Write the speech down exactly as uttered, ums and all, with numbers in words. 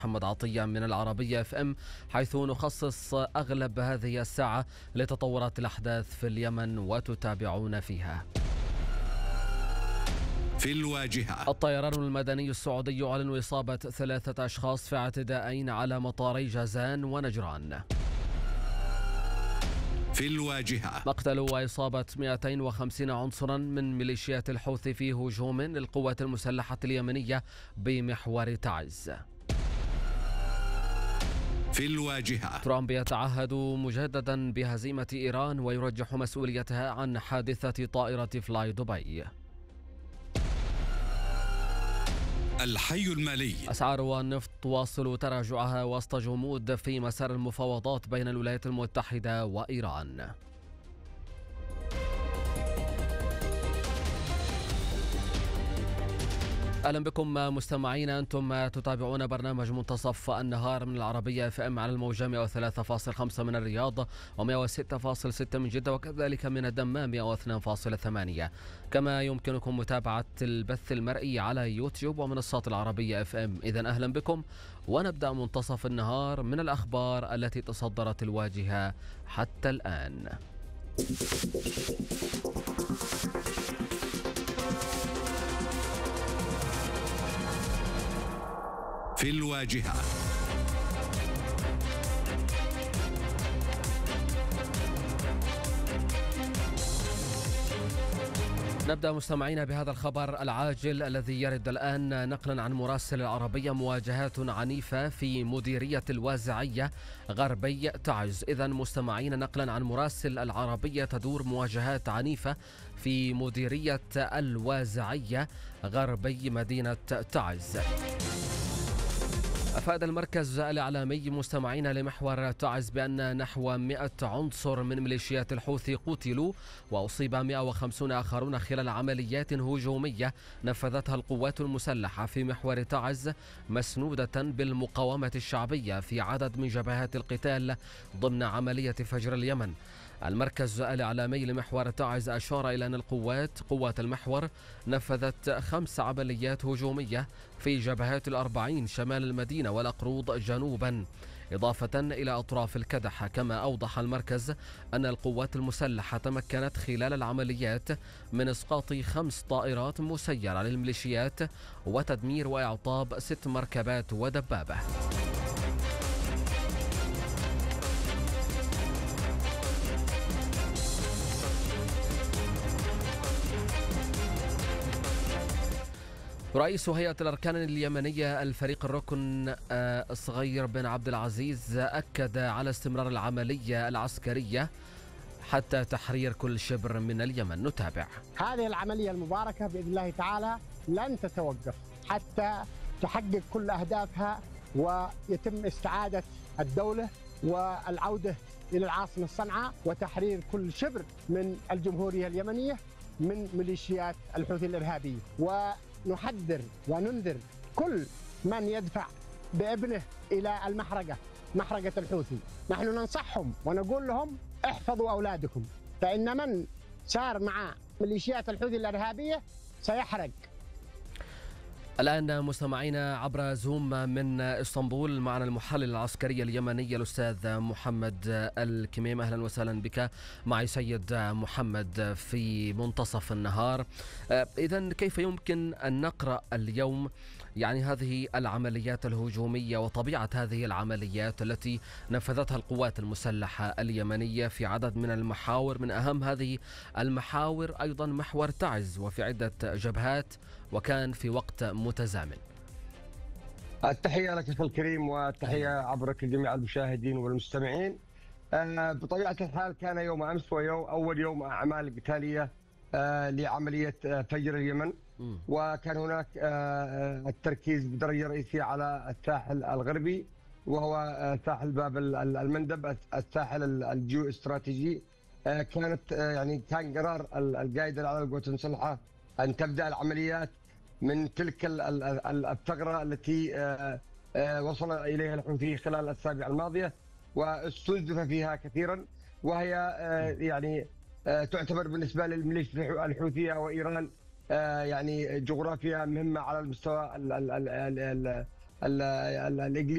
محمد عطية من العربية اف ام، حيث نخصص أغلب هذه الساعة لتطورات الأحداث في اليمن وتتابعون فيها. في الواجهة: الطيران المدني السعودي يعلن إصابة ثلاثة أشخاص في اعتداءين على مطاري جازان ونجران. في الواجهة: مقتل وإصابة مئتين وخمسين عنصرا من ميليشيات الحوثي في هجوم للقوات المسلحة اليمنية بمحور تعز. في الواجهة: ترامب يتعهد مجددا بهزيمة إيران ويرجح مسؤوليتها عن حادثة طائرة فلاي دبي. الحي المالي: أسعار النفط تواصل تراجعها وسط جمود في مسار المفاوضات بين الولايات المتحدة وإيران. أهلا بكم مستمعينا، أنتم تتابعون برنامج منتصف النهار من العربية اف ام على الموجة مئة وثلاثة فاصلة خمسة من الرياض ومئة وستة فاصلة ستة من جدة، وكذلك من الدمام مئة واثنين فاصلة ثمانية. كما يمكنكم متابعة البث المرئي على يوتيوب ومنصات العربية اف ام. إذن أهلا بكم، ونبدأ منتصف النهار من الأخبار التي تصدرت الواجهة حتى الآن. في الواجهة: نبدأ مستمعينا بهذا الخبر العاجل الذي يرد الآن نقلا عن مراسل العربية. مواجهات عنيفة في مديرية الوازعية غربي تعز. إذن مستمعينا، نقلا عن مراسل العربية، تدور مواجهات عنيفة في مديرية الوازعية غربي مدينة تعز. أفاد المركز الإعلامي مستمعين لمحور تعز بأن نحو مئة عنصر من ميليشيات الحوثي قتلوا، وأصيب مئة وخمسين آخرون خلال عمليات هجومية نفذتها القوات المسلحة في محور تعز، مسنودة بالمقاومة الشعبية في عدد من جبهات القتال ضمن عملية فجر اليمن. المركز الإعلامي لمحور تعز أشار إلى أن القوات قوات المحور نفذت خمس عمليات هجومية في جبهات الأربعين شمال المدينة والأقروض جنوبا، إضافة إلى أطراف الكدح. كما أوضح المركز أن القوات المسلحة تمكنت خلال العمليات من إسقاط خمس طائرات مسيرة للميليشيات وتدمير وإعطاب ست مركبات ودبابة. رئيس هيئة الأركان اليمنية الفريق الركن الصغير بن عبد العزيز أكد على استمرار العملية العسكرية حتى تحرير كل شبر من اليمن. نتابع. هذه العملية المباركة بإذن الله تعالى لن تتوقف حتى تحقق كل أهدافها ويتم استعادة الدولة والعودة إلى العاصمة صنعاء وتحرير كل شبر من الجمهورية اليمنية من ميليشيات الحوثي الإرهابية. ونحذر وننذر كل من يدفع بابنه إلى المحرقة، محرقة الحوثي. نحن ننصحهم ونقول لهم احفظوا أولادكم، فإن من سار مع ميليشيات الحوثي الإرهابية سيحرق. الآن مستمعينا عبر زوم من اسطنبول معنا المحلل العسكري اليمني الأستاذ محمد الكميم. أهلا وسهلا بك معي سيد محمد في منتصف النهار. إذن كيف يمكن أن نقرأ اليوم يعني هذه العمليات الهجومية وطبيعة هذه العمليات التي نفذتها القوات المسلحة اليمنية في عدد من المحاور، من أهم هذه المحاور أيضا محور تعز وفي عدة جبهات وكان في وقت متزامن؟ التحية لك أخي الكريم والتحية عبرك لجميع المشاهدين والمستمعين. بطبيعة الحال كان يوم أمس ويوم أول يوم أعمال قتالية لعملية فجر اليمن، وكان هناك التركيز بدرجة رئيسية على الساحل الغربي وهو ساحل باب المندب، الساحل الجيو استراتيجي. كانت يعني كان قرار القائد الأعلى للقوات المسلحة أن تبدأ العمليات من تلك الثغرة التي وصل إليها الحوثي خلال الأسابيع الماضية واستنزف فيها كثيرا، وهي يعني تعتبر بالنسبة للميليشيا الحوثية وإيران يعني جغرافيا مهمة على المستوى الإقليمي